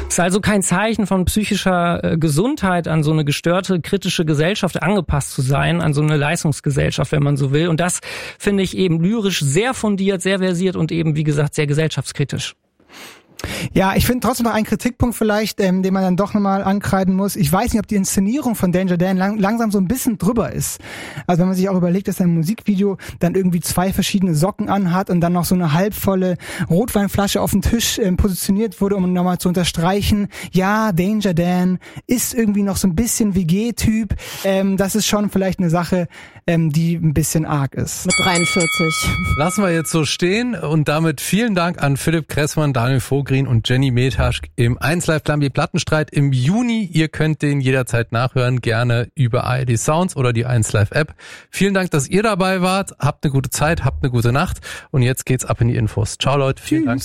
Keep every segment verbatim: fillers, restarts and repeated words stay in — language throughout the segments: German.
Es ist also kein Zeichen von psychischer äh, Gesundheit, an so eine gestörte, kritische Gesellschaft angepasst zu sein, an so eine Leistungsgesellschaft, wenn man so will. Und das finde ich eben lyrisch sehr fundiert, sehr versiert und eben, wie gesagt, sehr gesellschaftskritisch. Ja, ich finde trotzdem noch einen Kritikpunkt vielleicht, ähm, den man dann doch nochmal ankreiden muss. Ich weiß nicht, ob die Inszenierung von Danger Dan lang, langsam so ein bisschen drüber ist. Also wenn man sich auch überlegt, dass ein Musikvideo dann irgendwie zwei verschiedene Socken anhat und dann noch so eine halbvolle Rotweinflasche auf dem Tisch ähm, positioniert wurde, um nochmal zu unterstreichen, ja, Danger Dan ist irgendwie noch so ein bisschen W G-Typ. Ähm, das ist schon vielleicht eine Sache, ähm, die ein bisschen arg ist. Mit dreiundvierzig. Lassen wir jetzt so stehen und damit vielen Dank an Philipp Kressmann, Daniel Vogrin und Jenny Metasch im eins Live Flambier Plattenstreit im Juni. Ihr könnt den jederzeit nachhören, gerne über A R D Sounds oder die eins Live App. Vielen Dank, dass ihr dabei wart. Habt eine gute Zeit, habt eine gute Nacht und jetzt geht's ab in die Infos. Ciao Leute, vielen Dank.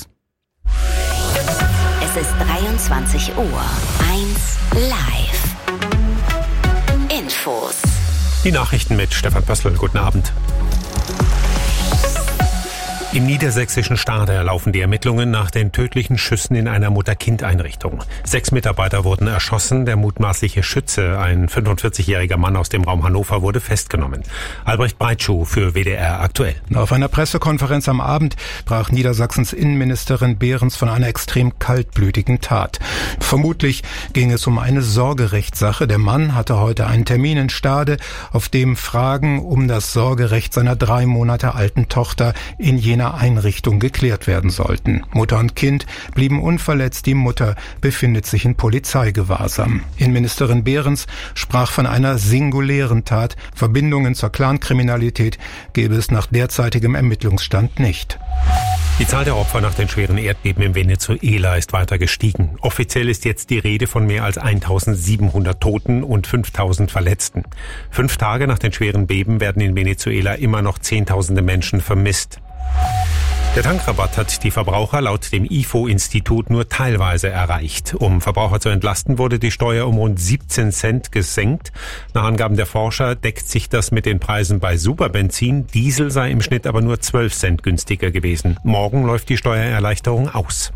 Es ist dreiundzwanzig Uhr. eins Live. Infos. Die Nachrichten mit Stefan Pössl. Guten Abend. Im niedersächsischen Stade laufen die Ermittlungen nach den tödlichen Schüssen in einer Mutter-Kind-Einrichtung. Sechs Mitarbeiter wurden erschossen. Der mutmaßliche Schütze, ein fünfundvierzigjähriger Mann aus dem Raum Hannover, wurde festgenommen. Albrecht Breitschuh für W D R aktuell. Auf einer Pressekonferenz am Abend brach Niedersachsens Innenministerin Behrens von einer extrem kaltblütigen Tat. Vermutlich ging es um eine Sorgerechtssache. Der Mann hatte heute einen Termin in Stade, auf dem Fragen um das Sorgerecht seiner drei Monate alten Tochter in jener Einrichtung geklärt werden sollten. Mutter und Kind blieben unverletzt. Die Mutter befindet sich in Polizeigewahrsam. Innenministerin Behrens sprach von einer singulären Tat. Verbindungen zur Clankriminalität gäbe es nach derzeitigem Ermittlungsstand nicht. Die Zahl der Opfer nach den schweren Erdbeben in Venezuela ist weiter gestiegen. Offiziell ist jetzt die Rede von mehr als eintausendsiebenhundert Toten und fünftausend Verletzten. Fünf Tage nach den schweren Beben werden in Venezuela immer noch Zehntausende Menschen vermisst. Der Tankrabatt hat die Verbraucher laut dem I F O-Institut nur teilweise erreicht. Um Verbraucher zu entlasten, wurde die Steuer um rund siebzehn Cent gesenkt. Nach Angaben der Forscher deckt sich das mit den Preisen bei Superbenzin. Diesel sei im Schnitt aber nur zwölf Cent günstiger gewesen. Morgen läuft die Steuererleichterung aus.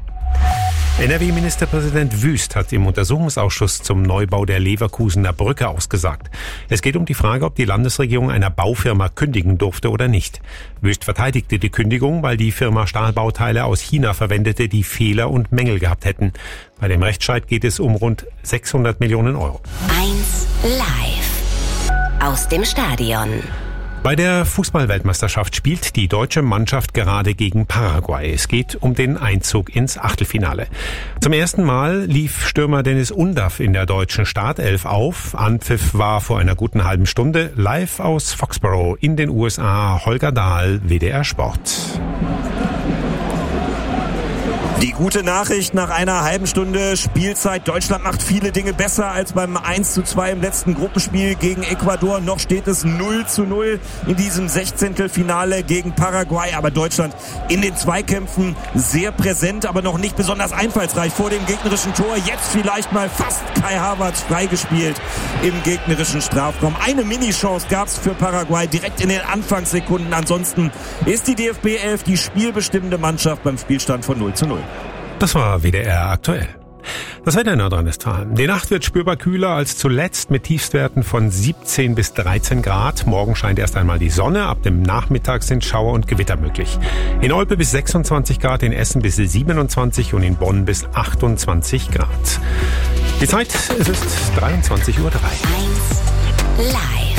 N R W-Ministerpräsident Wüst hat im Untersuchungsausschuss zum Neubau der Leverkusener Brücke ausgesagt. Es geht um die Frage, ob die Landesregierung einer Baufirma kündigen durfte oder nicht. Wüst verteidigte die Kündigung, weil die Firma Stahlbauteile aus China verwendete, die Fehler und Mängel gehabt hätten. Bei dem Rechtsstreit geht es um rund sechshundert Millionen Euro. eins Live. Aus dem Stadion. Bei der Fußball-Weltmeisterschaft spielt die deutsche Mannschaft gerade gegen Paraguay. Es geht um den Einzug ins Achtelfinale. Zum ersten Mal lief Stürmer Dennis Undaff in der deutschen Startelf auf. Anpfiff war vor einer guten halben Stunde. Live aus Foxborough in den U S A, Holger Dahl, W D R Sport. Die gute Nachricht nach einer halben Stunde Spielzeit. Deutschland macht viele Dinge besser als beim eins zu zwei im letzten Gruppenspiel gegen Ecuador. Noch steht es null zu null in diesem Sechzehntelfinale gegen Paraguay. Aber Deutschland in den Zweikämpfen sehr präsent, aber noch nicht besonders einfallsreich vor dem gegnerischen Tor. Jetzt vielleicht mal fast Kai Havertz freigespielt im gegnerischen Strafraum. Eine Mini-Chance gab es für Paraguay direkt in den Anfangssekunden. Ansonsten ist die D F B elf die spielbestimmende Mannschaft beim Spielstand von null zu null. Das war W D R aktuell. Das Wetter in Nordrhein-Westfalen. Die Nacht wird spürbar kühler als zuletzt mit Tiefstwerten von siebzehn bis dreizehn Grad. Morgen scheint erst einmal die Sonne. Ab dem Nachmittag sind Schauer und Gewitter möglich. In Olpe bis sechsundzwanzig Grad, in Essen bis siebenundzwanzig und in Bonn bis achtundzwanzig Grad. Die Zeit, es ist dreiundzwanzig Uhr drei. eins Live.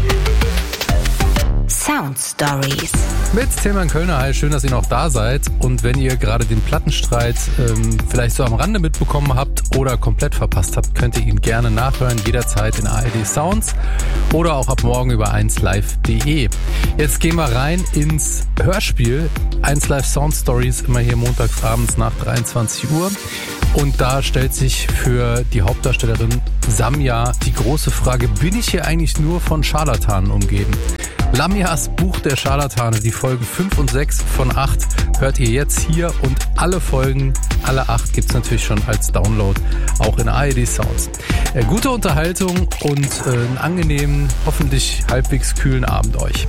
Sound Stories. Mit Tilman Kölner, hi, schön, dass ihr noch da seid. Und wenn ihr gerade den Plattenstreit ähm, vielleicht so am Rande mitbekommen habt oder komplett verpasst habt, könnt ihr ihn gerne nachhören, jederzeit in A R D Sounds oder auch ab morgen über eins live punkt de. Jetzt gehen wir rein ins Hörspiel. eins Live Sound Stories, immer hier montags abends nach dreiundzwanzig Uhr. Und da stellt sich für die Hauptdarstellerin Samja die große Frage, bin ich hier eigentlich nur von Scharlatanen umgeben? Lamias Buch der Scharlatane, die Folgen fünf und sechs von acht, hört ihr jetzt hier und alle Folgen, alle acht gibt's natürlich schon als Download, auch in A R D Sounds. Äh, gute Unterhaltung und äh, einen angenehmen, hoffentlich halbwegs kühlen Abend euch.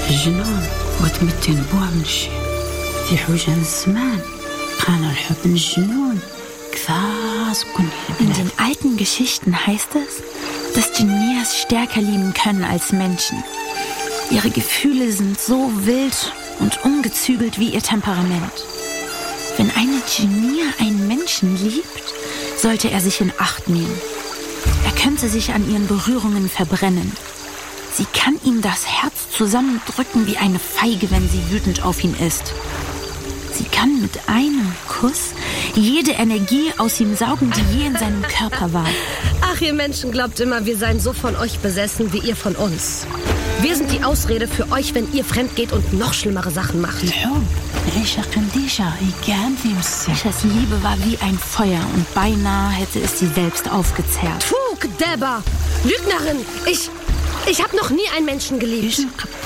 الجنون وتمتن بوامنشي في حوجان الزمان كان الحب الجنون كثاس كن. In den alten Geschichten heißt es, dass Genies stärker lieben können als Menschen. Ihre Gefühle sind so wild und ungezügelt wie ihr Temperament. Wenn eine Genie einen Menschen liebt, sollte er sich in Acht nehmen. Er könnte sich an ihren Berührungen verbrennen. Sie kann ihm das Herz zusammendrücken wie eine Feige, wenn sie wütend auf ihn ist. Sie kann mit einem Kuss jede Energie aus ihm saugen, die je in seinem Körper war. Ach, ihr Menschen glaubt immer, wir seien so von euch besessen wie ihr von uns. Wir sind die Ausrede für euch, wenn ihr fremd geht und noch schlimmere Sachen macht. Aishas Liebe war wie ein Feuer und beinahe hätte es sie selbst aufgezehrt. Puh, Deba! Lügnerin! Ich... Ich habe noch nie einen Menschen geliebt.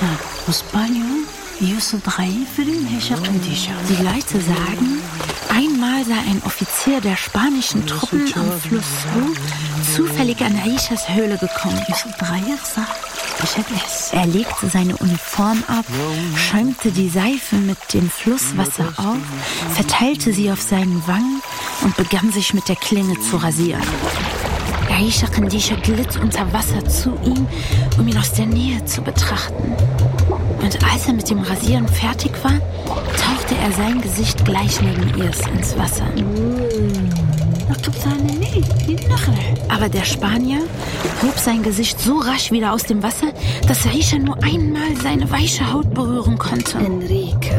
Die Leute sagen, einmal sei ein Offizier der spanischen Truppen am Fluss Lu zufällig an Aishas Höhle gekommen. Er legte seine Uniform ab, schäumte die Seife mit dem Flusswasser auf, verteilte sie auf seinen Wangen und begann sich mit der Klinge zu rasieren. Aisha Khandisha glitt unter Wasser zu ihm, um ihn aus der Nähe zu betrachten. Und als er mit dem Rasieren fertig war, tauchte er sein Gesicht gleich neben ihr ins Wasser. Aber der Spanier hob sein Gesicht so rasch wieder aus dem Wasser, dass Aisha nur einmal seine weiche Haut berühren konnte. Enrique.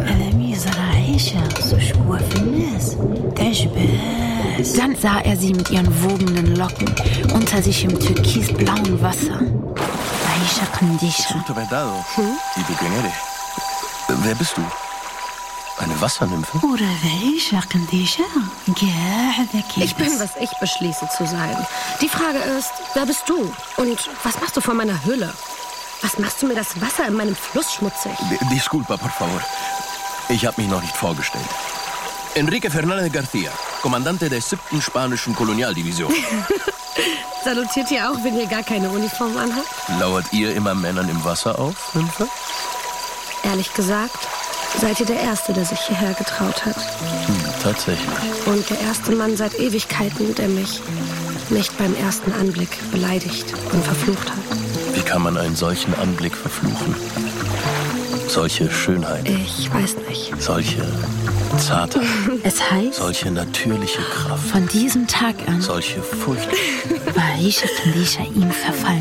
Dann sah er sie mit ihren wogenden Locken unter sich im türkisblauen Wasser. Aisha Khandisha. Hm? Wer bist du? Eine Wassernymphe? Ich bin, was ich beschließe zu sein. Die Frage ist, wer bist du? Und was machst du vor meiner Hülle? Was machst du mir das Wasser in meinem Fluss schmutzig? Disculpa, por favor. Ich habe mich noch nicht vorgestellt. Enrique Fernández García, Kommandante der siebten spanischen Kolonialdivision. Salutiert ihr auch, wenn ihr gar keine Uniform anhabt? Lauert ihr immer Männern im Wasser auf, Nymphe? Ehrlich gesagt, seid ihr der Erste, der sich hierher getraut hat. Hm, tatsächlich. Und der erste Mann seit Ewigkeiten, der mich nicht beim ersten Anblick beleidigt und verflucht hat. Wie kann man einen solchen Anblick verfluchen? Solche Schönheit. Ich weiß nicht. Solche Zartheit. Es heißt, solche natürliche Kraft. Von diesem Tag an solche Furcht war Aisha Khandisha ihm verfallen.